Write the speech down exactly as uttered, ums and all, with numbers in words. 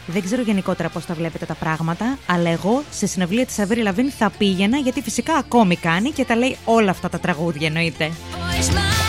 Δεν ξέρω γενικότερα πώς τα βλέπετε τα πράγματα, αλλά εγώ σε συναυλία της Avril Lavigne θα πήγαινα, γιατί φυσικά ακόμη κάνει και τα λέει όλα αυτά τα τραγούδια, εννοείται.